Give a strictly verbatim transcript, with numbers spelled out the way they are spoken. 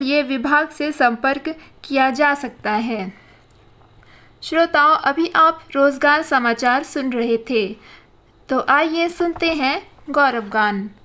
ये विभाग से संपर्क किया जा सकता है। श्रोताओं, अभी आप रोजगार समाचार सुन रहे थे, तो आइए सुनते हैं गौरव गान।